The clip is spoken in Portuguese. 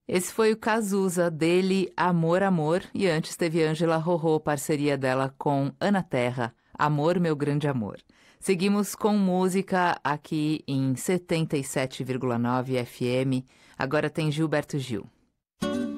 Esse foi o Cazuza, dele Amor, Amor, e antes teve Ângela Rorô, parceria dela com Ana Terra, Amor, Meu Grande Amor. Seguimos com música aqui em 77,9 FM, agora tem Gilberto Gil.